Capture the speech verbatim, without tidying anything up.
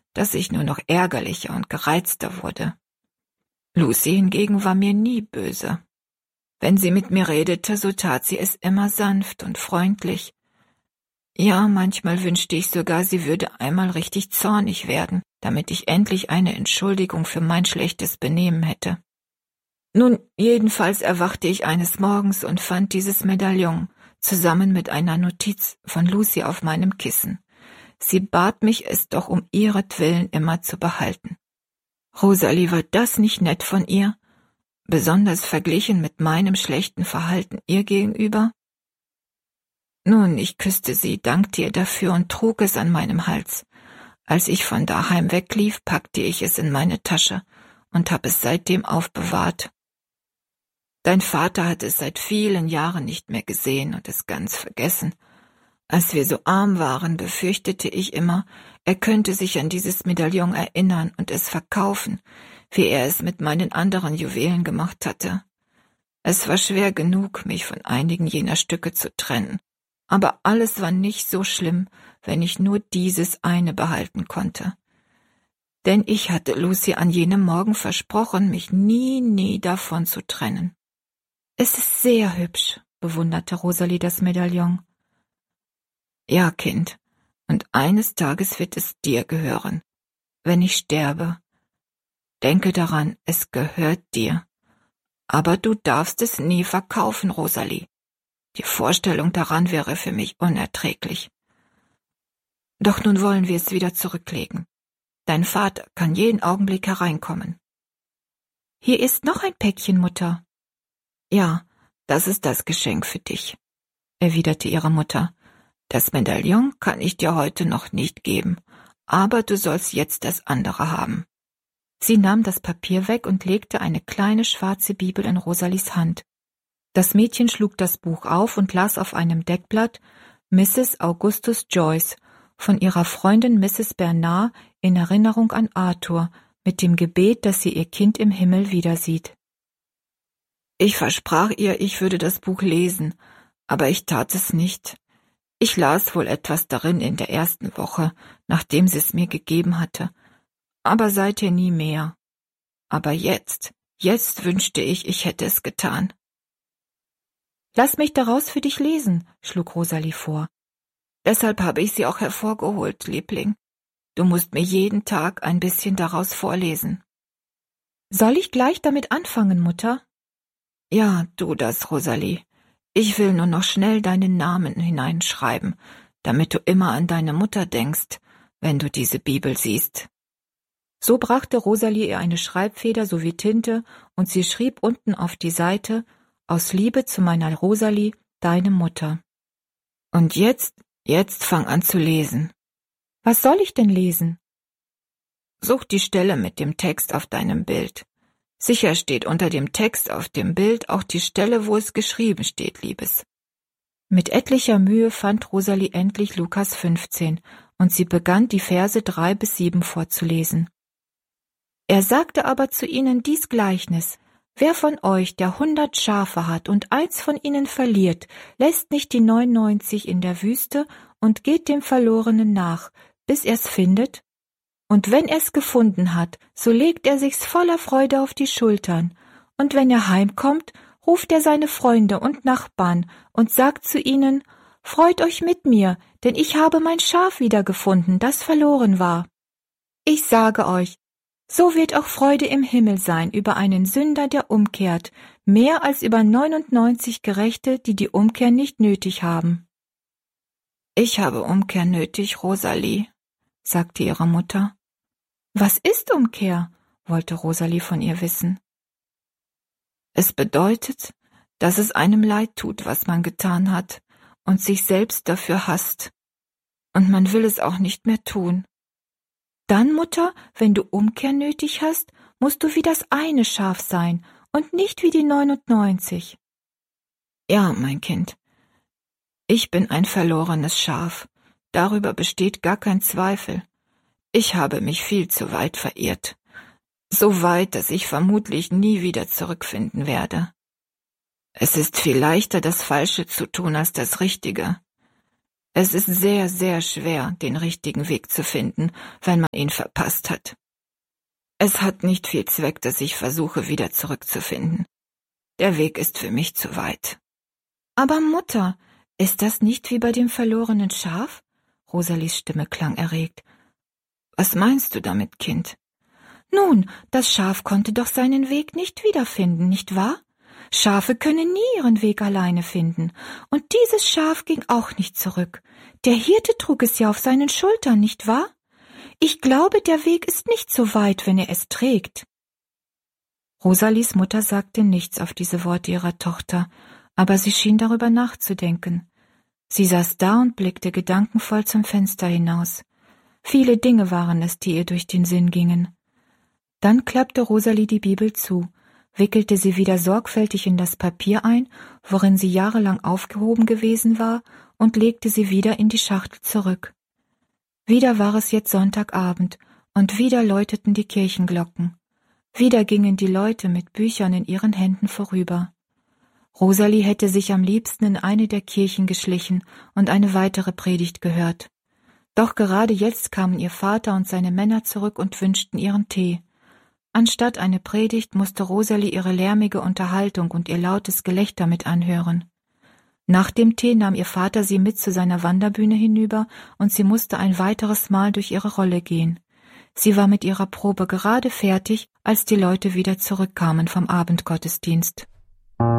dass ich nur noch ärgerlicher und gereizter wurde. Lucy hingegen war mir nie böse. Wenn sie mit mir redete, so tat sie es immer sanft und freundlich. Ja, manchmal wünschte ich sogar, sie würde einmal richtig zornig werden, damit ich endlich eine Entschuldigung für mein schlechtes Benehmen hätte. Nun, jedenfalls erwachte ich eines Morgens und fand dieses Medaillon zusammen mit einer Notiz von Lucy auf meinem Kissen. Sie bat mich, es doch um ihretwillen immer zu behalten. Rosalie, war das nicht nett von ihr? Besonders verglichen mit meinem schlechten Verhalten ihr gegenüber? Nun, ich küsste sie, dankte ihr dafür und trug es an meinem Hals. Als ich von daheim weglief, packte ich es in meine Tasche und habe es seitdem aufbewahrt. Dein Vater hat es seit vielen Jahren nicht mehr gesehen und es ganz vergessen. Als wir so arm waren, befürchtete ich immer, er könnte sich an dieses Medaillon erinnern und es verkaufen, wie er es mit meinen anderen Juwelen gemacht hatte. Es war schwer genug, mich von einigen jener Stücke zu trennen, aber alles war nicht so schlimm, wenn ich nur dieses eine behalten konnte. Denn ich hatte Lucy an jenem Morgen versprochen, mich nie, nie davon zu trennen. Es ist sehr hübsch, bewunderte Rosalie das Medaillon. Ja, Kind, und eines Tages wird es dir gehören, wenn ich sterbe. Denke daran, es gehört dir. Aber du darfst es nie verkaufen, Rosalie. Die Vorstellung daran wäre für mich unerträglich. Doch nun wollen wir es wieder zurücklegen. Dein Vater kann jeden Augenblick hereinkommen. Hier ist noch ein Päckchen, Mutter. Ja, das ist das Geschenk für dich, erwiderte ihre Mutter. Das Medaillon kann ich dir heute noch nicht geben, aber du sollst jetzt das andere haben. Sie nahm das Papier weg und legte eine kleine schwarze Bibel in Rosalies Hand. Das Mädchen schlug das Buch auf und las auf einem Deckblatt Misses Augustus Joyce von ihrer Freundin Misses Bernard in Erinnerung an Arthur, mit dem Gebet, dass sie ihr Kind im Himmel wiedersieht. Ich versprach ihr, ich würde das Buch lesen, aber ich tat es nicht. Ich las wohl etwas darin in der ersten Woche, nachdem sie es mir gegeben hatte, aber seither nie mehr. Aber jetzt, jetzt wünschte ich, ich hätte es getan. Lass mich daraus für dich lesen, schlug Rosalie vor. Deshalb habe ich sie auch hervorgeholt, Liebling. Du musst mir jeden Tag ein bisschen daraus vorlesen. Soll ich gleich damit anfangen, Mutter? Ja, tu das, Rosalie. Ich will nur noch schnell deinen Namen hineinschreiben, damit du immer an deine Mutter denkst, wenn du diese Bibel siehst. So brachte Rosalie ihr eine Schreibfeder sowie Tinte, und sie schrieb unten auf die Seite: Aus Liebe zu meiner Rosalie, deine Mutter. Und jetzt, jetzt fang an zu lesen. Was soll ich denn lesen? Such die Stelle mit dem Text auf deinem Bild. Sicher steht unter dem Text auf dem Bild auch die Stelle, wo es geschrieben steht, Liebes. Mit etlicher Mühe fand Rosalie endlich Lukas fünfzehn, und sie begann, die Verse drei bis sieben vorzulesen. Er sagte aber zu ihnen dies Gleichnis: Wer von euch, der hundert Schafe hat und eins von ihnen verliert, lässt nicht die neunundneunzig in der Wüste und geht dem Verlorenen nach, bis er's findet? Und wenn er's gefunden hat, so legt er sich's voller Freude auf die Schultern, und wenn er heimkommt, ruft er seine Freunde und Nachbarn und sagt zu ihnen: Freut euch mit mir, denn ich habe mein Schaf wiedergefunden, das verloren war. Ich sage euch, so wird auch Freude im Himmel sein über einen Sünder, der umkehrt, mehr als über neunundneunzig Gerechte, die die Umkehr nicht nötig haben. Ich habe Umkehr nötig, Rosalie, sagte ihre Mutter. Was ist Umkehr? Wollte Rosalie von ihr wissen. Es bedeutet, dass es einem leid tut, was man getan hat, und sich selbst dafür hasst. Und man will es auch nicht mehr tun. Dann, Mutter, wenn du Umkehr nötig hast, musst du wie das eine Schaf sein und nicht wie die neunundneunzig. Ja, mein Kind, ich bin ein verlorenes Schaf, darüber besteht gar kein Zweifel. Ich habe mich viel zu weit verirrt, so weit, dass ich vermutlich nie wieder zurückfinden werde. Es ist viel leichter, das Falsche zu tun als das Richtige. Es ist sehr, sehr schwer, den richtigen Weg zu finden, wenn man ihn verpasst hat. Es hat nicht viel Zweck, dass ich versuche, wieder zurückzufinden. Der Weg ist für mich zu weit. Aber Mutter, ist das nicht wie bei dem verlorenen Schaf? Rosalies Stimme klang erregt. Was meinst du damit, Kind? Nun, das Schaf konnte doch seinen Weg nicht wiederfinden, nicht wahr? Schafe können nie ihren Weg alleine finden. Und dieses Schaf ging auch nicht zurück. Der Hirte trug es ja auf seinen Schultern, nicht wahr? Ich glaube, der Weg ist nicht so weit, wenn er es trägt. Rosalies Mutter sagte nichts auf diese Worte ihrer Tochter, aber sie schien darüber nachzudenken. Sie saß da und blickte gedankenvoll zum Fenster hinaus. Viele Dinge waren es, die ihr durch den Sinn gingen. Dann klappte Rosalie die Bibel zu, wickelte sie wieder sorgfältig in das Papier ein, worin sie jahrelang aufgehoben gewesen war, und legte sie wieder in die Schachtel zurück. Wieder war es jetzt Sonntagabend, und wieder läuteten die Kirchenglocken. Wieder gingen die Leute mit Büchern in ihren Händen vorüber. Rosalie hätte sich am liebsten in eine der Kirchen geschlichen und eine weitere Predigt gehört. Doch gerade jetzt kamen ihr Vater und seine Männer zurück und wünschten ihren Tee. Anstatt eine Predigt musste Rosalie ihre lärmige Unterhaltung und ihr lautes Gelächter mit anhören. Nach dem Tee nahm ihr Vater sie mit zu seiner Wanderbühne hinüber und sie musste ein weiteres Mal durch ihre Rolle gehen. Sie war mit ihrer Probe gerade fertig, als die Leute wieder zurückkamen vom Abendgottesdienst.